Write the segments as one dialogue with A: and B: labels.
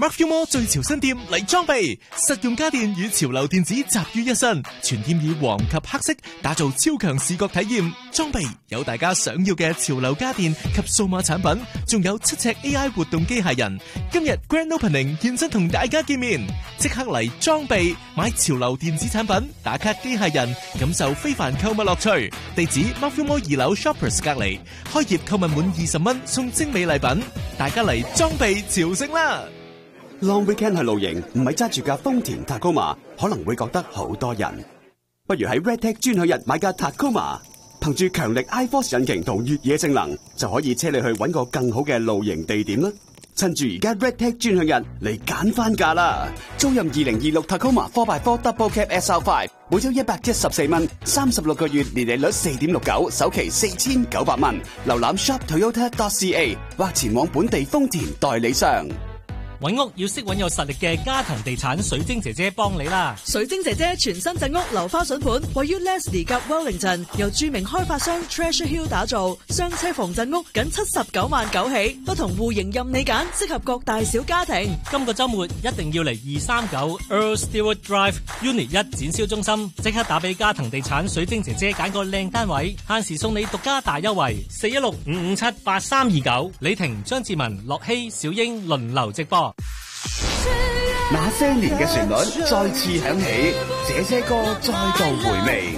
A: Marfumo 最潮新店嚟裝備，實用家電與潮流電子集於一身，全店以黃及黑色打造超強視覺體驗。裝備有大家想要嘅潮流家電及數碼產品，仲有7尺 AI 活動機械人。今日 Grand Opening 現身同大家見面，即刻嚟裝備買潮流電子產品，打卡機械人，感受非凡購物樂趣。地址 Marfumo 2樓 Shoppers 隔離，開業購物滿20蚊送精美禮品，大家嚟裝備朝聖啦
B: ！Long weekend 去露營，唔係揸住架豐田 Tacoma， 可能會覺得好多人。不如喺 Redtech 專享日買架 Tacoma， 憑住強力 iForce 引擎同越野性能，就可以車你去搵個更好嘅露營地點啦。趁住而家 Redtech 專享日嚟揀翻價啦！租任2026 Tacoma 4x4 Double Cab SR5， 每周114蚊，36個月年利率 4.69%， 首期4900蚊。瀏覽 shoptoyota.ca 或前往本地豐田代理商。
C: 揾屋要識揾有實力嘅嘉騰地產水晶姐姐幫你啦！
D: 水晶姐姐全新鎮屋樓花筍盤，位於 Leslie 及 Wellington， 由著名開發商 Treasure Hill 打造，雙車房鎮屋僅79萬9起，不同戶型任你揀，適合各大小家庭。
C: 今個週末一定要嚟239 Earl Stewart Drive Unit 1展銷中心，即刻打俾嘉騰地產水晶姐姐揀個靚單位，限時送你獨家大優惠，416-557-8329。李婷、張志文、樂希、小英輪流直播。
B: 那些年嘅旋律再次響起，這些歌再度回味。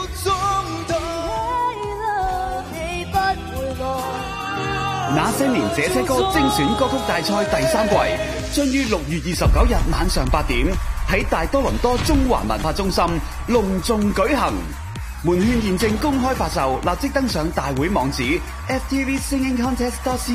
B: 那些年這些歌精選歌曲大賽第3季將於6月29日晚上8點喺大多倫多中環文化中心隆重舉行。門券現正公開發售，立即登上大會網址 FTV Singing Contest